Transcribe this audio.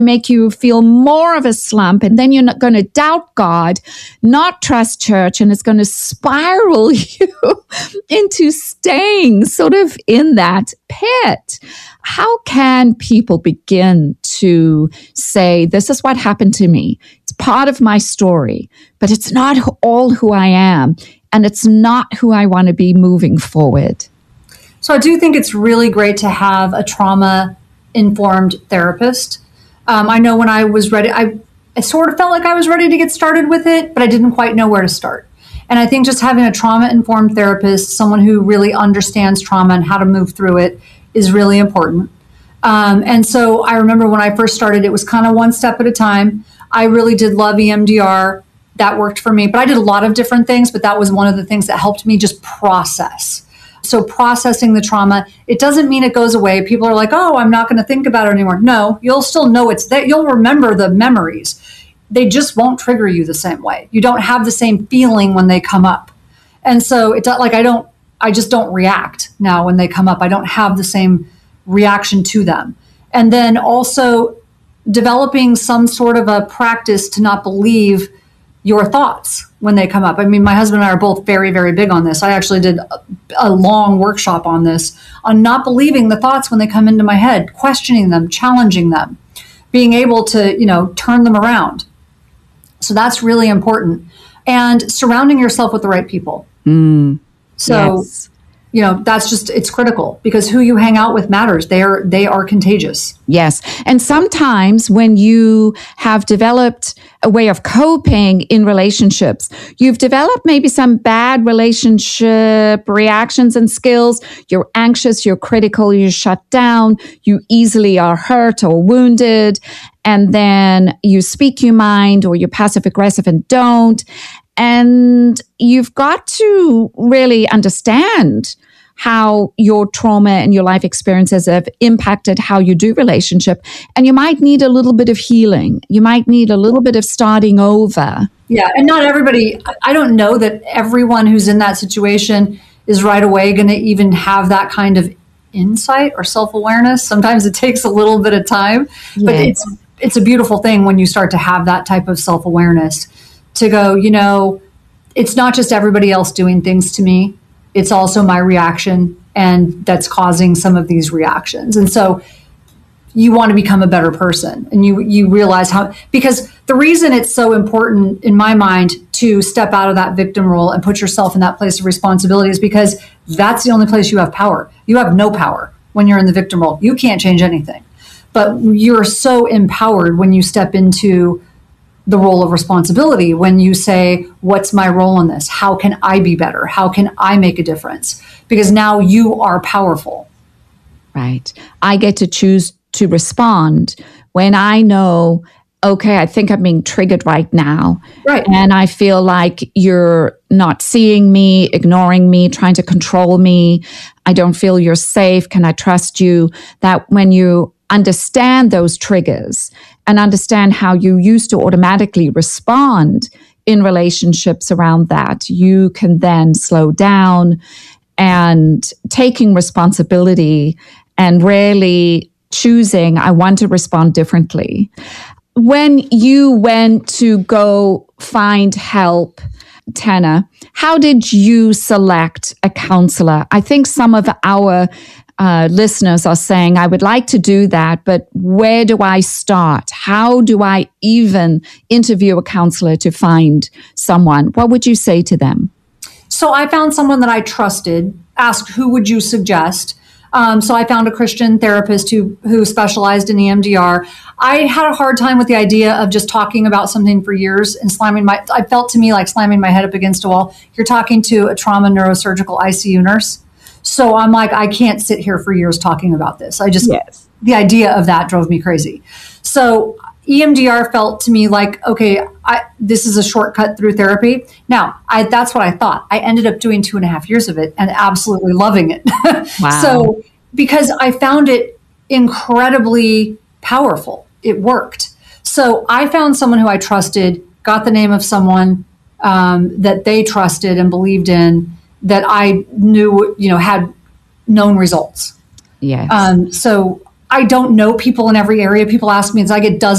make you feel more of a slump. And then you're not going to doubt God, not trust church, and it's going to spiral you into staying sort of in that pit. How can people begin to say, this is what happened to me? It's part of my story, but it's not all who I am, and it's not who I want to be moving forward. So I do think it's really great to have a trauma-informed therapist. I know when I was ready, I sort of felt like I was ready to get started with it, but I didn't quite know where to start. And I think just having a trauma-informed therapist, someone who really understands trauma and how to move through it, is really important. And so I remember when I first started, it was kind of one step at a time. I really did love EMDR. That worked for me, but I did a lot of different things, but that was one of the things that helped me just process. So processing the trauma, it doesn't mean it goes away. People are like, oh, I'm not going to think about it anymore. No, you'll still know it's there. You'll remember the memories. They just won't trigger you the same way. You don't have the same feeling when they come up. And so it's not like I just don't react now when they come up. I don't have the same reaction to them. And then also developing some sort of a practice to not believe your thoughts when they come up. I mean, my husband and I are both very, very big on this. I actually did a long workshop on this, on not believing the thoughts when they come into my head, questioning them, challenging them, being able to, turn them around. So that's really important. And surrounding yourself with the right people. Yes. That's just, it's critical because who you hang out with matters. They are contagious. Yes. And sometimes when you have developed a way of coping in relationships, you've developed maybe some bad relationship reactions and skills. You're anxious, you're critical, you're shut down, you easily are hurt or wounded. And then you speak your mind or you're passive aggressive and don't. And you've got to really understand how your trauma and your life experiences have impacted how you do relationship. And you might need a little bit of healing. You might need a little bit of starting over. Yeah. And not everybody, I don't know that everyone who's in that situation is right away going to even have that kind of insight or self-awareness. Sometimes it takes a little bit of time, but it's a beautiful thing when you start to have that type of self-awareness to go, it's not just everybody else doing things to me. It's also my reaction, and that's causing some of these reactions. And so you want to become a better person, and you realize because the reason it's so important in my mind to step out of that victim role and put yourself in that place of responsibility is because that's the only place you have power. You have no power when you're in the victim role. You can't change anything, but you're so empowered when you step into the role of responsibility, when you say, what's my role in this? How can I be better? How can I make a difference? Because now you are powerful. Right. I get to choose to respond when I know, okay, I think I'm being triggered right now. Right. And I feel like you're not seeing me, ignoring me, trying to control me. I don't feel you're safe. Can I trust you? That when you understand those triggers and understand how you used to automatically respond in relationships around that, you can then slow down and taking responsibility and really choosing, I want to respond differently. When you went to go find help, Tana, how did you select a counselor? I think some of our listeners are saying, I would like to do that, but where do I start? How do I even interview a counselor to find someone? What would you say to them? So I found someone that I trusted, asked, who would you suggest? So I found a Christian therapist who specialized in EMDR. I had a hard time with the idea of just talking about something for years and I felt to me like slamming my head up against a wall. You're talking to a trauma neurosurgical ICU nurse. So I'm like, I can't sit here for years talking about this. The idea of that drove me crazy. So EMDR felt to me like, okay, this is a shortcut through therapy. Now, that's what I thought. I ended up doing 2.5 years of it and absolutely loving it. Wow. So because I found it incredibly powerful, it worked. So I found someone who I trusted, got the name of someone that they trusted and believed in, that I knew, had known results. Yes. So I don't know people in every area. People ask me, I get dozens